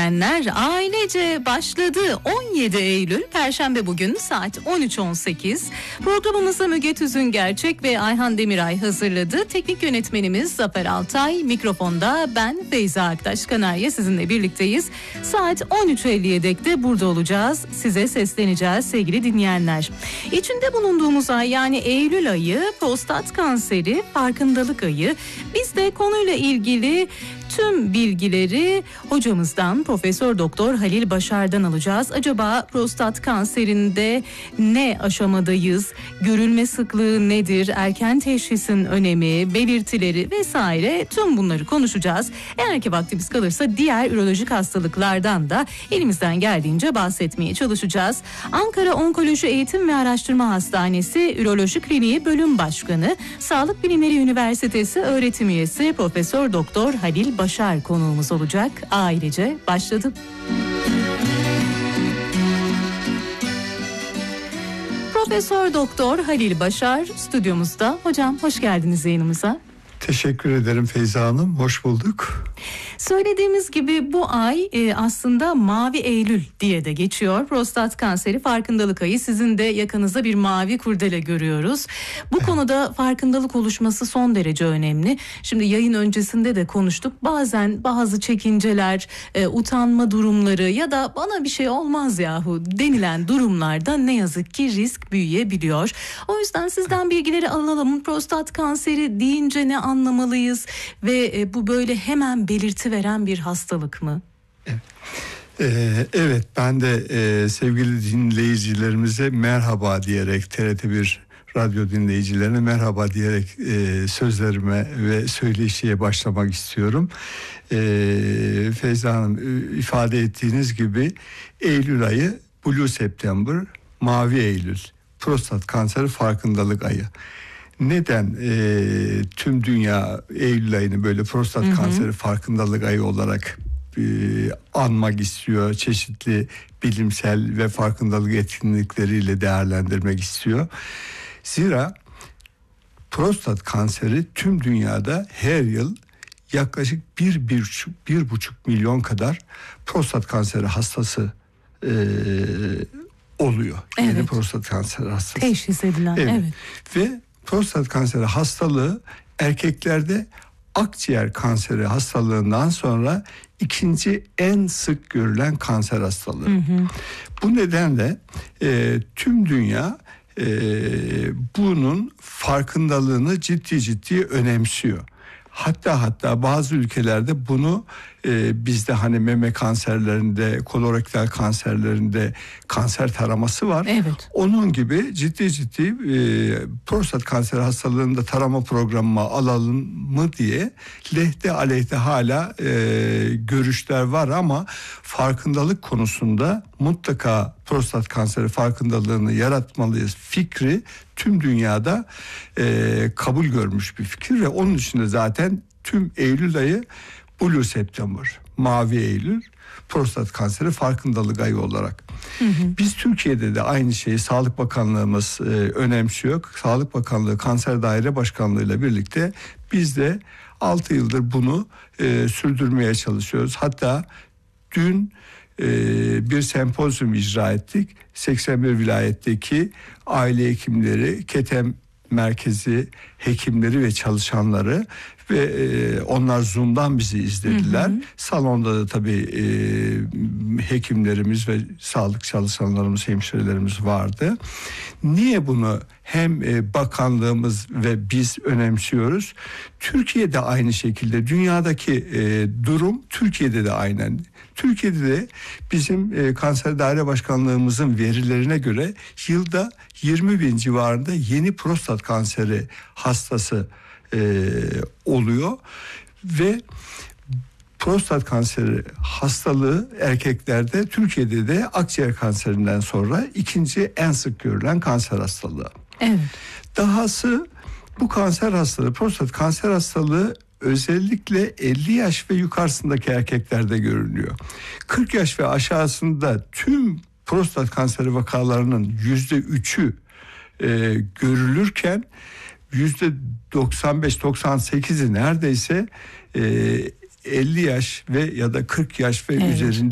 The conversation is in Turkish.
dinleyenler, ailece başladı. 17 Eylül Perşembe bugün saat 13.18. Programımızı Müge Tüzüngerçek ve Ayhan Demiray hazırladı. Teknik yönetmenimiz Zafer Altay, mikrofonda ben Feyza Aktaş Kanarya sizinle birlikteyiz. Saat 13.57'de de burada olacağız. Size sesleneceğiz sevgili dinleyenler. İçinde bulunduğumuz ay, yani Eylül ayı, prostat kanseri farkındalık ayı. Biz de konuyla ilgili tüm bilgileri hocamızdan, Profesör Doktor Halil Başar'dan alacağız. Acaba prostat kanserinde ne aşamadayız? Görülme sıklığı nedir? Erken teşhisin önemi, belirtileri vesaire, tüm bunları konuşacağız. Eğer ki vaktimiz kalırsa diğer ürolojik hastalıklardan da elimizden geldiğince bahsetmeye çalışacağız. Ankara Onkoloji Eğitim ve Araştırma Hastanesi Üroloji Kliniği Bölüm Başkanı, Sağlık Bilimleri Üniversitesi öğretim üyesi Profesör Doktor Halil Başar konuğumuz olacak. Ailece başladı. Profesör Doktor Halil Başar stüdyomuzda. Hocam hoş geldiniz yayınımıza. Teşekkür ederim Feyza Hanım. Hoş bulduk. Söylediğimiz gibi bu ay aslında Mavi Eylül diye de geçiyor. Prostat kanseri farkındalık ayı. Sizin de yakınızda bir mavi kurdele görüyoruz. Bu konuda farkındalık oluşması son derece önemli. Şimdi yayın öncesinde de konuştuk. Bazen bazı çekinceler, utanma durumları ya da bana bir şey olmaz yahu denilen durumlarda ne yazık ki risk büyüyebiliyor. O yüzden sizden bilgileri alalım. Prostat kanseri deyince ne anlamalıyız ve bu böyle hemen belirti veren bir hastalık mı? Evet, ben de sevgili dinleyicilerimize merhaba diyerek, TRT1 radyo dinleyicilerine merhaba diyerek sözlerime ve söyleşiye başlamak istiyorum. Feyza Hanım, ifade ettiğiniz gibi Eylül ayı Blue September, Mavi Eylül, prostat kanseri farkındalık ayı. Neden tüm dünya Eylül ayını böyle prostat kanseri farkındalık ayı olarak anmak istiyor? Çeşitli bilimsel ve farkındalık etkinlikleriyle değerlendirmek istiyor. Zira prostat kanseri tüm dünyada her yıl yaklaşık 1,5 milyon kadar prostat kanseri hastası oluyor. Evet. Yani prostat kanseri hastası. Teşhis edilen. Evet. Ve prostat kanseri hastalığı erkeklerde akciğer kanseri hastalığından sonra ikinci en sık görülen kanser hastalığı. Bu nedenle tüm dünya bunun farkındalığını ciddi önemsiyor. Hatta bazı ülkelerde bunu bizde hani meme kanserlerinde, kolorektal kanserlerinde kanser taraması var. Evet. Onun gibi ciddi prostat kanseri hastalığında tarama programına alalım mı diye lehte aleyhte hala görüşler var ama farkındalık konusunda mutlaka prostat kanseri farkındalığını yaratmalıyız fikri tüm dünyada kabul görmüş bir fikir ve onun için de zaten tüm Eylül ayı Blue September, Mavi Eylül, prostat kanseri farkındalık ayı olarak. Biz Türkiye'de de aynı şeyi Sağlık Bakanlığımız önemsiyor. Sağlık Bakanlığı Kanser Daire Başkanlığı ile birlikte biz de 6 yıldır bunu sürdürmeye çalışıyoruz. Hatta dün bir sempozyum icra ettik. 81 vilayetteki aile hekimleri, KETEM merkezi hekimleri ve çalışanları ve onlar Zoom'dan bizi izlediler. Salonda da tabii hekimlerimiz ve sağlık çalışanlarımız, hemşirelerimiz vardı. Niye bunu hem bakanlığımız ve biz önemsiyoruz? Türkiye'de aynı şekilde, dünyadaki durum Türkiye'de de aynen. Türkiye'de de bizim Kanser Daire Başkanlığımızın verilerine göre yılda 20 bin civarında yeni prostat kanseri hastası oluyor ve prostat kanseri hastalığı erkeklerde Türkiye'de de akciğer kanserinden sonra ikinci en sık görülen kanser hastalığı. Evet. Dahası bu kanser hastalığı, prostat kanser hastalığı özellikle 50 yaş ve yukarısındaki erkeklerde görülüyor. 40 yaş ve aşağısında tüm prostat kanseri vakalarının %3'ü görülürken %95-98'i neredeyse 50 yaş ve ya da 40 yaş ve üzerinde